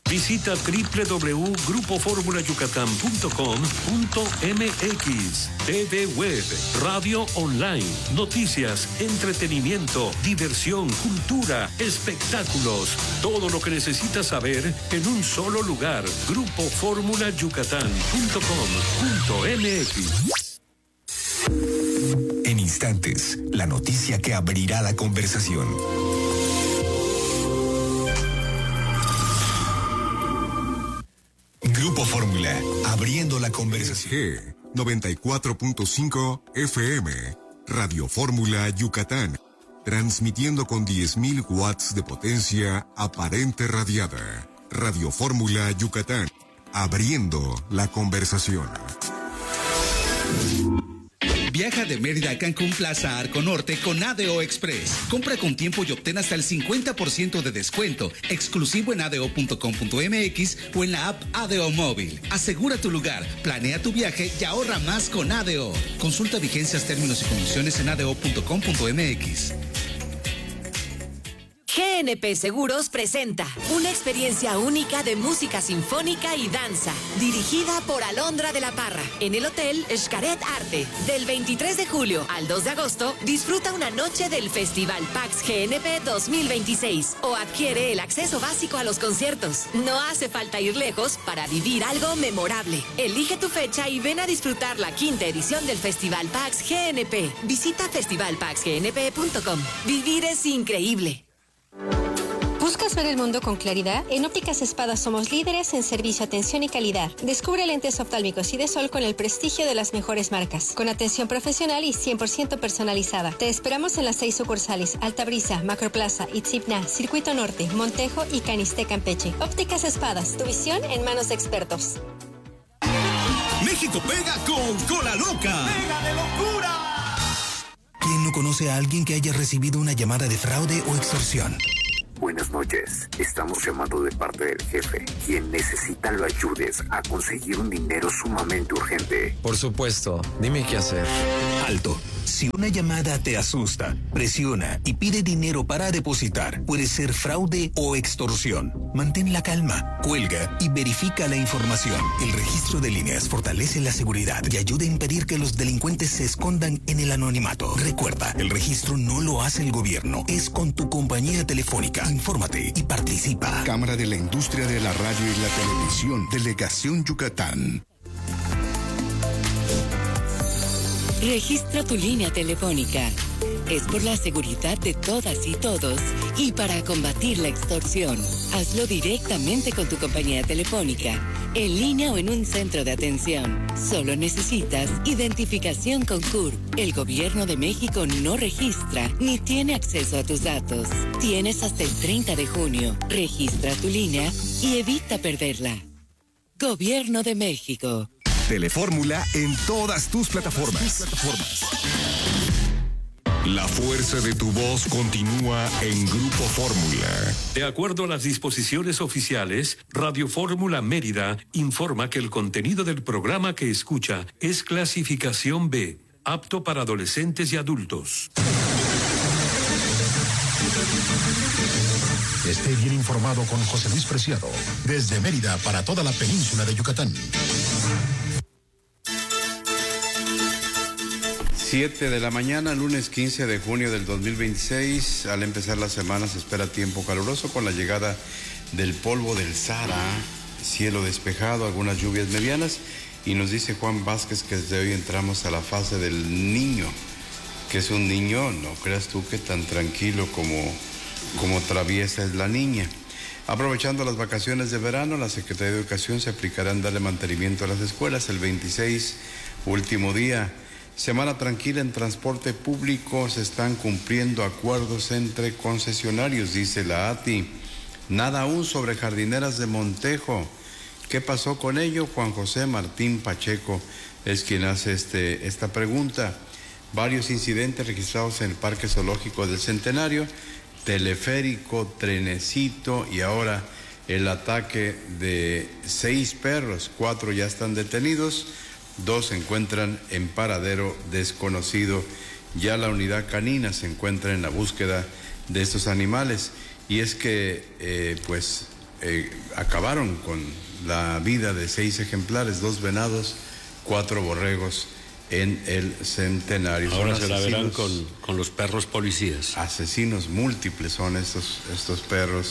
Visita www.grupoformulayucatán.com.mx. TV Web, radio online, noticias, entretenimiento, diversión, cultura, espectáculos. Todo lo que necesitas saber en un solo lugar. Grupoformulayucatán.com.mx. En instantes, la noticia que abrirá la conversación. Grupo Fórmula, abriendo la conversación. 94.5 FM, Radio Fórmula Yucatán, transmitiendo con 10.000 watts de potencia aparente radiada. Radio Fórmula Yucatán, abriendo la conversación. Viaja de Mérida a Cancún Plaza Arco Norte con ADO Express. Compra con tiempo y obtén hasta el 50% de descuento, exclusivo en ADO.com.mx o en la app ADO Móvil. Asegura tu lugar, planea tu viaje y ahorra más con ADO. Consulta vigencias, términos y condiciones en ADO.com.mx. GNP Seguros presenta una experiencia única de música sinfónica y danza, dirigida por Alondra de la Parra, en el Hotel Xcaret Arte. Del 23 de julio al 2 de agosto, disfruta una noche del Festival Pax GNP 2026 o adquiere el acceso básico a los conciertos. No hace falta ir lejos para vivir algo memorable. Elige tu fecha y ven a disfrutar la 5ª edición del Festival Pax GNP. Visita festivalpaxgnp.com. Vivir es increíble. ¿Buscas ver el mundo con claridad? En Ópticas Espadas somos líderes en servicio, atención y calidad. Descubre lentes oftálmicos y de sol con el prestigio de las mejores marcas, con atención profesional y 100% personalizada. Te esperamos en las 6 sucursales: Altabrisa, Macroplaza, Itzipna, Circuito Norte, Montejo y Caniste, Campeche. Ópticas Espadas, tu visión en manos de expertos. México pega con Cola Loca. ¡Pega de locura! ¿Quién no conoce a alguien que haya recibido una llamada de fraude o extorsión? Buenas noches, estamos llamando de parte del jefe, quien necesita lo ayudes a conseguir un dinero sumamente urgente. Por supuesto, dime qué hacer. Alto. Si una llamada te asusta, presiona y pide dinero para depositar, puede ser fraude o extorsión. Mantén la calma, cuelga y verifica la información. El registro de líneas fortalece la seguridad y ayuda a impedir que los delincuentes se escondan en el anonimato. Recuerda, el registro no lo hace el gobierno, es con tu compañía telefónica. Infórmate y participa. Cámara de la Industria de la Radio y la Televisión, Delegación Yucatán. Registra tu línea telefónica. Es por la seguridad de todas y todos y para combatir la extorsión. Hazlo directamente con tu compañía telefónica, en línea o en un centro de atención. Solo necesitas identificación con CURP. El Gobierno de México no registra ni tiene acceso a tus datos. Tienes hasta el 30 de junio. Registra tu línea y evita perderla. Gobierno de México. Telefórmula en todas tus plataformas. La fuerza de tu voz continúa en Grupo Fórmula. De acuerdo a las disposiciones oficiales, Radio Fórmula Mérida informa que el contenido del programa que escucha es clasificación B, apto para adolescentes y adultos. Esté bien informado con José Luis Preciado, desde Mérida para toda la península de Yucatán. 7 de la mañana, lunes 15 de junio del 2026. Al empezar la semana se espera tiempo caluroso con la llegada del polvo del Sahara, cielo despejado, algunas lluvias medianas. Y nos dice Juan Vázquez que desde hoy entramos a la fase del niño. Que es un niño, no creas tú que tan tranquilo como traviesa es la niña. Aprovechando las vacaciones de verano, la Secretaría de Educación se aplicará en darle mantenimiento a las escuelas el 26, último día. Semana tranquila en transporte público, se están cumpliendo acuerdos entre concesionarios, dice la ATI. Nada aún sobre jardineras de Montejo. ¿Qué pasó con ello? Juan José Martín Pacheco es quien hace esta pregunta. Varios incidentes registrados en el Parque Zoológico del Centenario, teleférico, trenecito y ahora el ataque de 6 perros, 4 ya están detenidos. 2 se encuentran en paradero desconocido. Ya la unidad canina se encuentra en la búsqueda de estos animales. Y es que, pues, acabaron con la vida de 6 ejemplares, 2 venados, 4 borregos en el Centenario. Ahora se la verán con los perros policías. Asesinos múltiples son estos perros,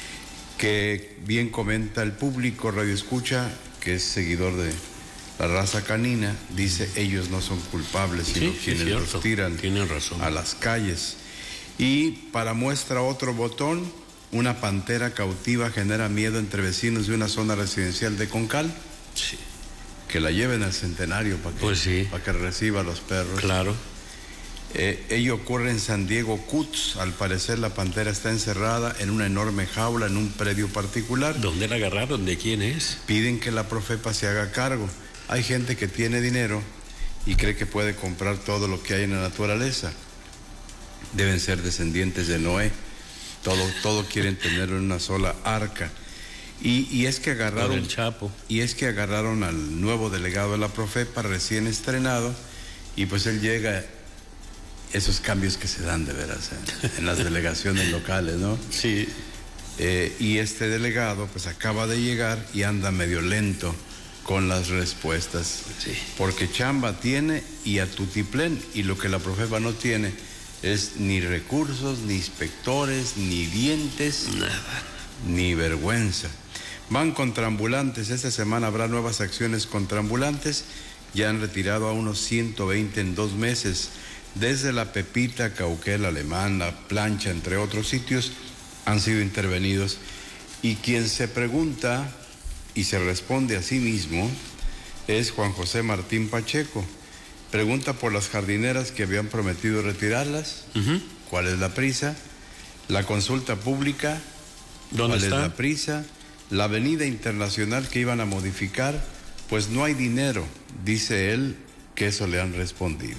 que bien comenta el público Radio Escucha, que es seguidor de la raza canina, dice ellos no son culpables, sino quienes los tiran a las calles. Y para muestra otro botón, una pantera cautiva genera miedo entre vecinos de una zona residencial de Concal. Sí. Que la lleven al Centenario para que reciba a los perros. Claro. Ello ocurre en San Diego Cuts. Al parecer la pantera está encerrada en una enorme jaula en un predio particular. ¿Dónde la agarraron? ¿De quién es? Piden que la Profepa se haga cargo. Hay gente que tiene dinero y cree que puede comprar todo lo que hay en la naturaleza. Deben ser descendientes de Noé. Todo quieren tener en una sola arca. Y es que agarraron el Chapo. Y es que agarraron al nuevo delegado de la Profepa recién estrenado, y pues él llega. Esos cambios que se dan de veras en las delegaciones locales, ¿no? Sí. Y este delegado pues acaba de llegar y anda medio lento con las respuestas. Sí. Porque chamba tiene y a tutiplén, y lo que la Profepa no tiene es ni recursos, ni inspectores, ni dientes, nada, ni vergüenza. Van contra ambulantes. Esta semana habrá nuevas acciones contra ambulantes. Ya han retirado a unos 120 en 2 meses. Desde La Pepita, Cauquel, Alemán, La Plancha, entre otros sitios, han sido intervenidos. Y quien se pregunta y se responde a sí mismo es Juan José Martín Pacheco. Pregunta por las jardineras que habían prometido retirarlas. ¿Cuál es la prisa? La consulta pública. ¿Dónde está? ¿Cuál es la prisa? La avenida internacional que iban a modificar, pues no hay dinero, dice él, que eso le han respondido.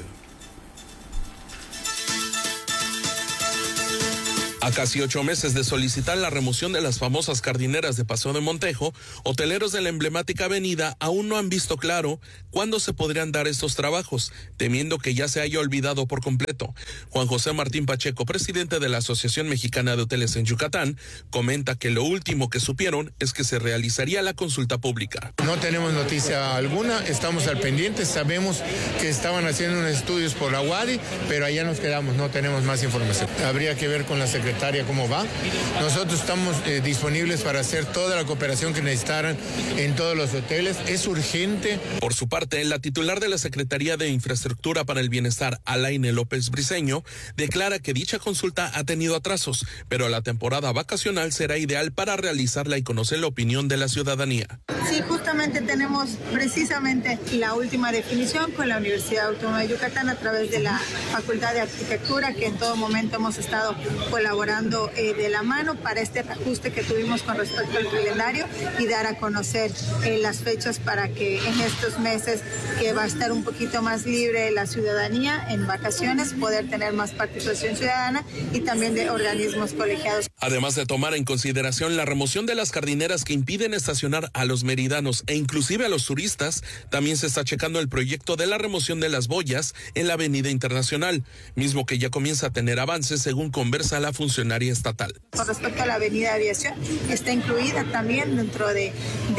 A casi 8 meses de solicitar la remoción de las famosas jardineras de Paseo de Montejo, hoteleros de la emblemática avenida aún no han visto claro cuándo se podrían dar estos trabajos, temiendo que ya se haya olvidado por completo. Juan José Martín Pacheco, presidente de la Asociación Mexicana de Hoteles en Yucatán, comenta que lo último que supieron es que se realizaría la consulta pública. No tenemos noticia alguna, estamos al pendiente, sabemos que estaban haciendo unos estudios por la UADI, pero allá nos quedamos, no tenemos más información. Habría que ver con la secretaria cómo va. Nosotros estamos disponibles para hacer toda la cooperación que necesitaran en todos los hoteles. Es urgente. Por su parte, la titular de la Secretaría de Infraestructura para el Bienestar, Alaine López Briceño, declara que dicha consulta ha tenido atrasos, pero la temporada vacacional será ideal para realizarla y conocer la opinión de la ciudadanía. Sí, justamente tenemos precisamente la última definición con la Universidad Autónoma de Yucatán a través de la Facultad de Arquitectura, que en todo momento hemos estado colaborando de la mano para este ajuste que tuvimos con respecto al calendario y dar a conocer las fechas para que en estos meses que va a estar un poquito más libre la ciudadanía en vacaciones, poder tener más participación ciudadana y también de organismos colegiados. Además de tomar en consideración la remoción de las jardineras que impiden estacionar a los meridanos e inclusive a los turistas, también se está checando el proyecto de la remoción de las boyas en la Avenida Internacional, mismo que ya comienza a tener avances según conversa la funcionaria estatal. Con respecto a la Avenida Aviación, está incluida también dentro de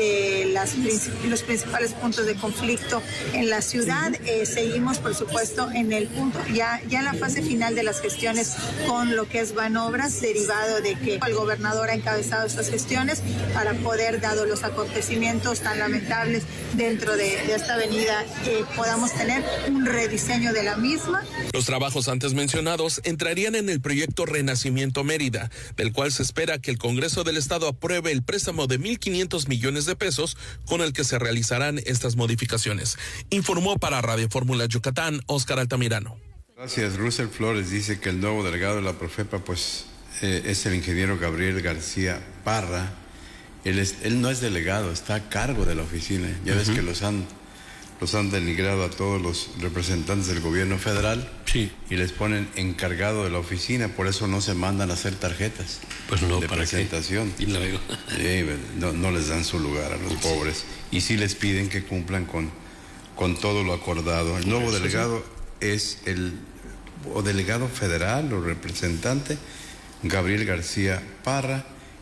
los principales puntos de conflicto en la ciudad. Seguimos, por supuesto, en el punto, ya en la fase final de las gestiones con lo que es Banobras, derivado de que el gobernador ha encabezado estas gestiones para poder, dado los acontecimientos tan lamentables dentro de esta avenida, podamos tener un rediseño de la misma. Los trabajos antes mencionados entrarían en el proyecto Renacimiento Mérida, del cual se espera que el Congreso del Estado apruebe el préstamo de 1,500 millones de pesos con el que se realizarán estas modificaciones. Informó para Radio Fórmula Yucatán, Óscar Altamirano. Gracias. Russell Flores dice que el nuevo delegado de la Profepa es el ingeniero Gabriel García Parra. Él no es delegado, está a cargo de la oficina. Ya ves que los han denigrado a todos los representantes del gobierno federal. Sí. Y les ponen encargado de la oficina, por eso no se mandan a hacer tarjetas de presentación. ¿Qué? Y luego. No les dan su lugar a los pobres. Y sí les piden que cumplan con todo lo acordado. El nuevo delegado es el delegado federal o representante Gabriel García Parra,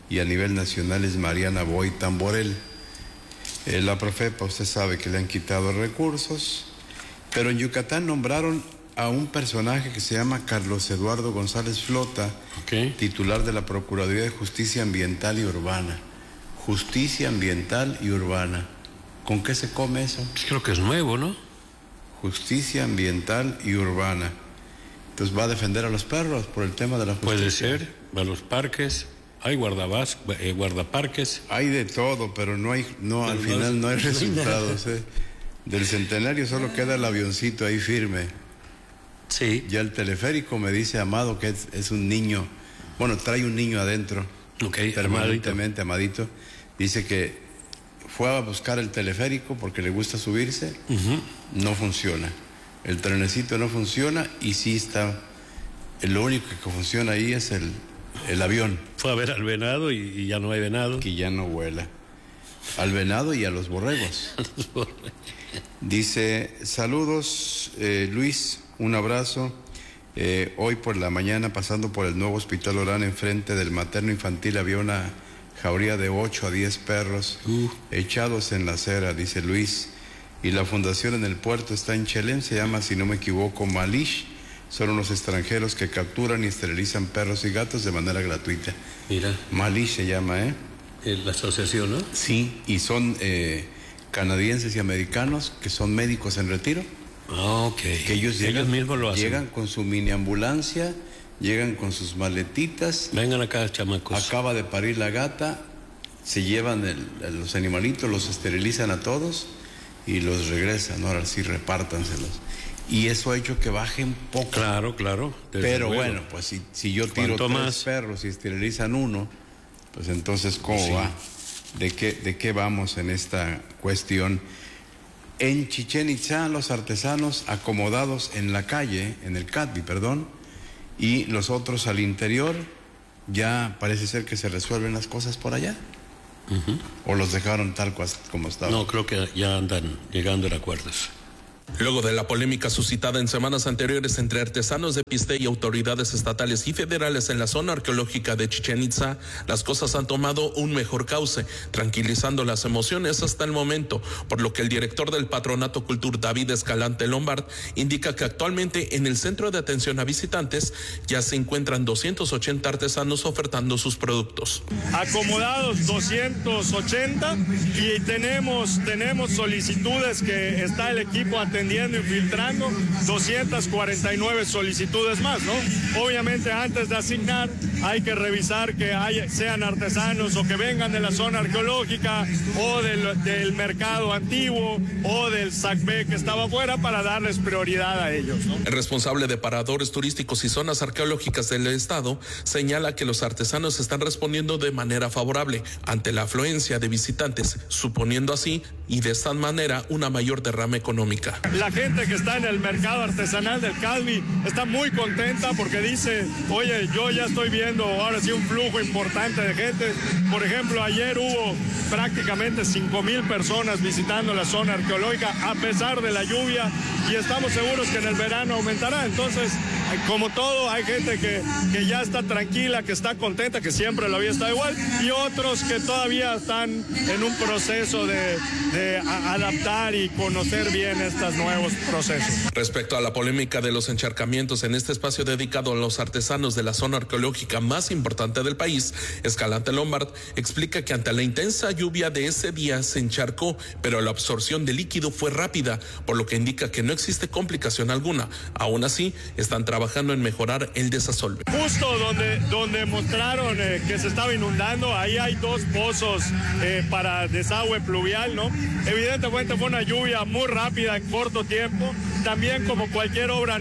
y a nivel nacional es Mariana Boy Tamborel. La Profepa, usted sabe que le han quitado recursos, pero en Yucatán nombraron a un personaje que se llama Carlos Eduardo González Flota, titular de la Procuraduría de Justicia Ambiental y Urbana. Justicia Ambiental y Urbana. ¿Con qué se come eso? Creo que es nuevo, ¿no? Justicia Ambiental y Urbana. Entonces va a defender a los perros por el tema de la justicia. Puede ser, a los parques, hay guardaparques. Hay de todo, pero al final no hay resultados. Del Centenario solo queda el avioncito ahí firme. Sí. Ya el teleférico me dice Amado que es un niño, bueno, trae un niño adentro, permanentemente Amadito. Dice que fue a buscar el teleférico porque le gusta subirse, no funciona. El trenecito no funciona y sí está, lo único que funciona ahí es el avión. Fue a ver al venado y ya no hay venado. Que ya no vuela. Al venado y a los borregos. Dice, saludos Luis, un abrazo. Hoy por la mañana, pasando por el nuevo Hospital Orán, enfrente del materno infantil, había una jauría de 8 a 10 perros echados en la acera, dice Luis. Y la fundación en el puerto está en Chelem, se llama, si no me equivoco, Malish. Son unos extranjeros que capturan y esterilizan perros y gatos de manera gratuita. Mira. Malish se llama, La asociación, ¿no? Sí, y son canadienses y americanos que son médicos en retiro. Ah, ok. Que ellos mismos lo hacen. Llegan con su mini ambulancia, llegan con sus maletitas. Vengan acá, chamacos. Acaba de parir la gata, se llevan los animalitos, los esterilizan a todos y los regresan. Ahora sí, repártanselos. Y eso ha hecho que baje un poco. Claro. Pero luego, bueno, pues si yo tiro 3 perros y esterilizan uno, pues entonces, ¿cómo va? ¿De qué vamos en esta cuestión? En Chichén Itzá, los artesanos acomodados en la calle, en el Catbi, y los otros al interior, ya parece ser que se resuelven las cosas por allá. ¿O los dejaron tal como estaban? No, creo que ya andan llegando a acuerdos. Luego de la polémica suscitada en semanas anteriores entre artesanos de Piste y autoridades estatales y federales en la zona arqueológica de Chichén Itzá, las cosas han tomado un mejor cauce, tranquilizando las emociones hasta el momento, por lo que el director del Patronato Cultur, David Escalante Lombard, indica que actualmente en el centro de atención a visitantes ya se encuentran 280 artesanos ofertando sus productos. Acomodados 280 y tenemos solicitudes que está el equipo atendiendo y filtrando 249 solicitudes más, ¿no? Obviamente antes de asignar hay que revisar que sean artesanos o que vengan de la zona arqueológica o del mercado antiguo o del SACB que estaba afuera para darles prioridad a ellos, ¿no? El responsable de paradores turísticos y zonas arqueológicas del estado señala que los artesanos están respondiendo de manera favorable ante la afluencia de visitantes, suponiendo así y de esta manera una mayor derrama económica. La gente que está en el mercado artesanal del Catbi está muy contenta porque dice, oye, yo ya estoy viendo ahora sí un flujo importante de gente. Por ejemplo, ayer hubo prácticamente 5,000 personas visitando la zona arqueológica a pesar de la lluvia y estamos seguros que en el verano aumentará. Entonces, como todo, hay gente que ya está tranquila, que está contenta, que siempre lo había estado igual, y otros que todavía están en un proceso de adaptar y conocer bien estos nuevos procesos. Respecto a la polémica de los encharcamientos en este espacio dedicado a los artesanos de la zona arqueológica más importante del país, Escalante Lombard explica que ante la intensa lluvia de ese día se encharcó, pero la absorción de líquido fue rápida, por lo que indica que no existe complicación alguna. Aún así, están trabajando en mejorar el desasolve. Justo donde mostraron que se estaba inundando, ahí hay 2 pozos para desagüe pluvial, ¿no? Evidentemente fue una lluvia muy rápida en corto tiempo. También, como cualquier obra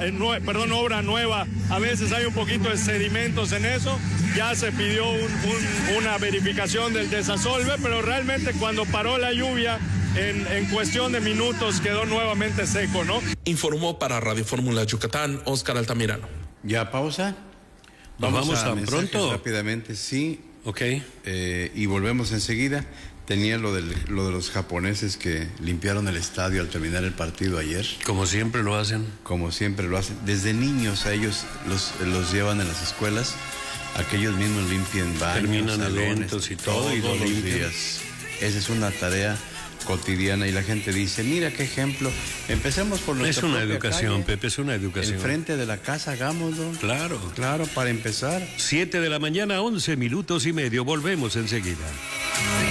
obra nueva, a veces hay un poquito de sedimentos en eso. Ya se pidió una verificación del desasolve, pero realmente cuando paró la lluvia, en cuestión de minutos quedó nuevamente seco, ¿no? Informó para Radio Fórmula Yucatán, Óscar Altamirano. ¿Ya pausa? Vamos tan pronto. Rápidamente, sí. Ok. Y volvemos enseguida. Tenía lo de los japoneses que limpiaron el estadio al terminar el partido ayer. Como siempre lo hacen. Como siempre lo hacen. Desde niños a ellos los llevan en las escuelas aquellos mismos limpian baños, terminan salones, eventos y todo, y todos lo los limpian. días. Esa es una tarea cotidiana y la gente dice, mira qué ejemplo, empecemos por nuestra Es una propia educación, calle. Pepe, es una educación. Enfrente de la casa, hagámoslo. Claro. Claro, para empezar. 7 de la mañana, 11 minutos y medio. Volvemos enseguida.